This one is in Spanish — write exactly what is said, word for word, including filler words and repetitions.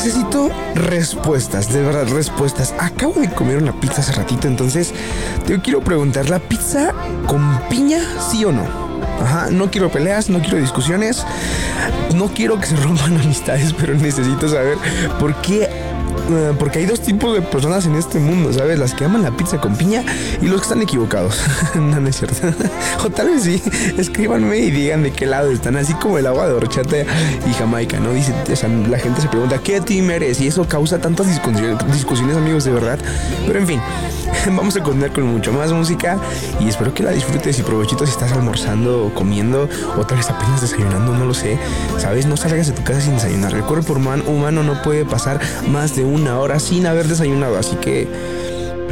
necesito respuestas, de verdad, respuestas. Acabo de comer una pizza hace ratito, entonces te quiero preguntar, ¿la pizza con piña, sí o no? Ajá, no quiero peleas, no quiero discusiones, no quiero que se rompan amistades, pero necesito saber por qué. Uh, porque hay dos tipos de personas en este mundo, ¿sabes? Las que aman la pizza con piña y los que están equivocados. No, no es cierto. O tal vez sí. Escríbanme y digan de qué lado están. Así como el agua de horchata y Jamaica, ¿no? Dice, o sea, la gente se pregunta, ¿qué team eres? Y eso causa tantas discusiones, discusiones, amigos, de verdad. Pero en fin, vamos a continuar con mucho más música y espero que la disfrutes y provechito si estás almorzando o comiendo o tal vez apenas desayunando, no lo sé. ¿Sabes? No salgas de tu casa sin desayunar. El cuerpo humano no puede pasar más de una hora sin haber desayunado, así que